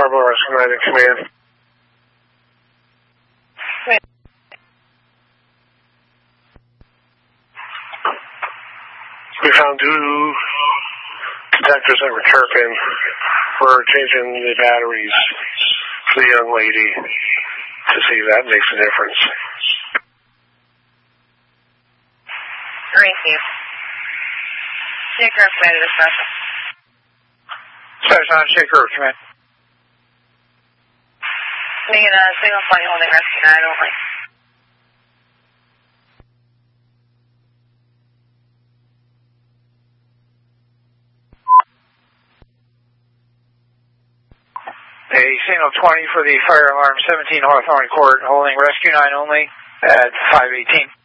Bravo, Rescue 9 in command. We found 2 detectors that were chirping. We're changing the batteries for the young lady to see if that makes a difference. Thank you. Shaker command to dispatch. Dispatch on Shaker command. Making a single flight holding Rescue 9 only. A signal 20 for the fire alarm 17 Hawthorne Court, holding Rescue 9 only at 518.